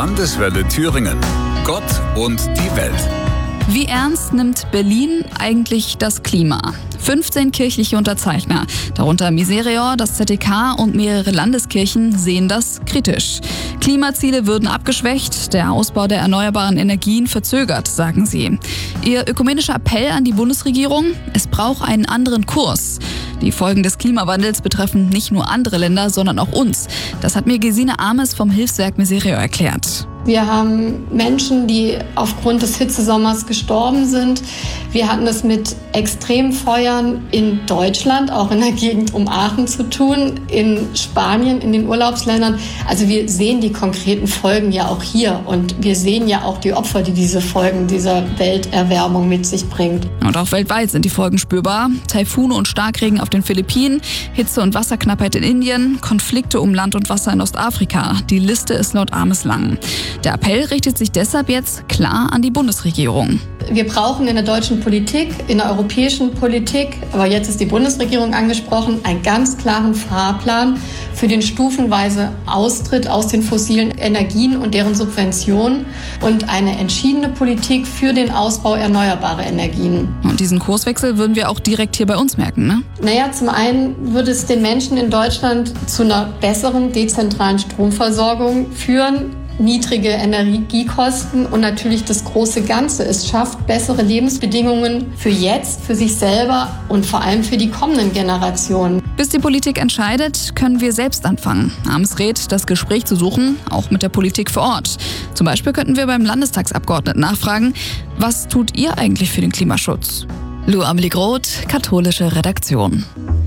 Landeswelle Thüringen. Gott und die Welt. Wie ernst nimmt Berlin eigentlich das Klima? 15 kirchliche Unterzeichner, darunter Miserior, das ZDK und mehrere Landeskirchen, sehen das kritisch. Klimaziele würden abgeschwächt, der Ausbau der erneuerbaren Energien verzögert, sagen sie. Ihr ökumenischer Appell an die Bundesregierung: Es braucht einen anderen Kurs. Die Folgen des Klimawandels betreffen nicht nur andere Länder, sondern auch uns. Das hat mir Gesine Ames vom Hilfswerk Miserior erklärt. Wir haben Menschen, die aufgrund des Hitzesommers gestorben sind. Wir hatten es mit Extremfeuern in Deutschland, auch in der Gegend um Aachen zu tun, in Spanien, in den Urlaubsländern. Also wir sehen die konkreten Folgen ja auch hier und wir sehen ja auch die Opfer, die diese Folgen dieser Welterwärmung mit sich bringt. Und auch weltweit sind die Folgen spürbar. Taifune und Starkregen auf den Philippinen, Hitze- und Wasserknappheit in Indien, Konflikte um Land und Wasser in Ostafrika. Die Liste ist laut Ames lang. Der Appell richtet sich deshalb jetzt klar an die Bundesregierung. Wir brauchen in der deutschen Politik, in der europäischen Politik, aber jetzt ist die Bundesregierung angesprochen, einen ganz klaren Fahrplan für den stufenweise Austritt aus den fossilen Energien und deren Subventionen und eine entschiedene Politik für den Ausbau erneuerbarer Energien. Und diesen Kurswechsel würden wir auch direkt hier bei uns merken, ne? Naja, zum einen würde es den Menschen in Deutschland zu einer besseren dezentralen Stromversorgung führen, niedrige Energiekosten und natürlich das große Ganze. Es schafft bessere Lebensbedingungen für jetzt, für sich selber und vor allem für die kommenden Generationen. Bis die Politik entscheidet, können wir selbst anfangen. Ames rät, das Gespräch zu suchen, auch mit der Politik vor Ort. Zum Beispiel könnten wir beim Landestagsabgeordneten nachfragen: Was tut ihr eigentlich für den Klimaschutz? Lou Amelie Groth, katholische Redaktion.